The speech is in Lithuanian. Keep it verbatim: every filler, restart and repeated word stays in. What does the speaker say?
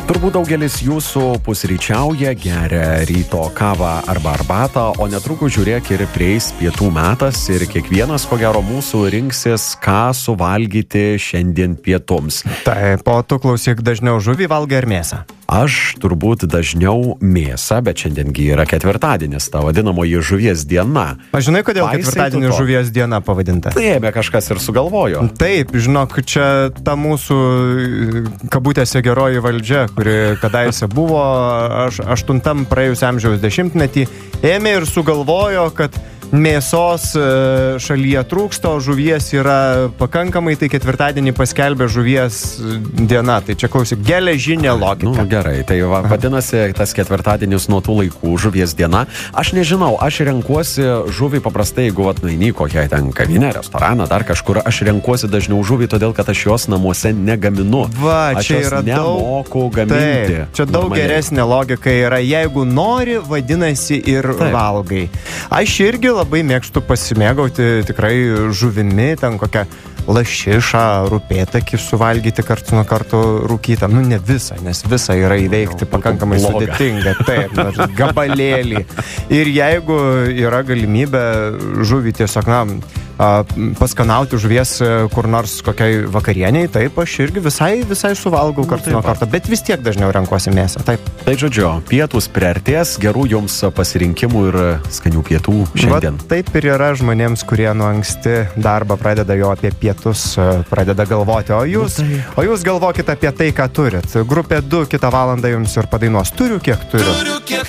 Turbūt daugelis jūsų pusryčiauja, geria ryto kavą arba arbatą, o netrukus žiūrėk ir prieis pietų metas ir kiekvienas, ko gero, mūsų rinksis, ką suvalgyti šiandien pietums. Taip, o tu klausyk, dažniau žuvį valgai ar mėsą? Aš turbūt dažniau mėsą, bet šiandiengi yra ketvirtadienis, ta vadinamoji žuvies diena. Aš žinai, kodėl Paisai ketvirtadienį tu to? žuvies diena pavadinta? Ėmė kažkas ir sugalvojo. Taip, žinok, čia ta mūsų kabutėse geroji valdžia, kuri kadaise buvo aš, aštuntam praėjusio amžiaus dešimtmetį, ėmė ir sugalvojo, kad mėsos šalyje trūksta, o žuvies yra pakankamai, tai ketvirtadienį paskelbė žuvies diena. Tai čia klausyk, geležinė logika. Nu, gerai, tai va, vadinasi, tas ketvirtadienis nuo tų laikų žuvies diena. Aš nežinau, aš renkuosi žuvį paprastai, jeigu vat nueini kokią ten kavinę, restoraną, dar kažkur, aš renkuosi dažniau žuvį, todėl kad aš jos namuose negaminu. Va, aš čia jos yra nemoku daug, gaminti. taip, čia daug normaliai. geresnė logika yra, jeigu nori, vadinasi ir Taip. valgai. Aš irgi labai mėgstu pasimėgauti tikrai žuvimi, ten kokią lašišą, rūpėtakį suvalgyti kartu nuo karto rūkytą. Nu, ne visą, nes visą yra įveikti Jau, pakankamai bloga. sudėtinga. Taip, nors gabalėlį. Ir jeigu yra galimybė žuvį tiesiog, na, a, paskanauti žuvies kur nors kokiai vakarieniai, taip, aš irgi visai, visai suvalgau kartu taip nuo karto, bet vis tiek dažniau renkuosi mėsą. Taip. Tai žodžiu, pietus priartės, gerų jums pasirinkimų ir skanių pietų šiandien. Va, taip ir yra žmonėms, kurie nuo anksti darbą pradeda jau apie pietus, pradeda galvoti, o jūs, o jūs galvokite apie tai, ką turit. Grupė du kitą valandą jums ir padainuos. Turiu, kiek turiu. Turiu, kiek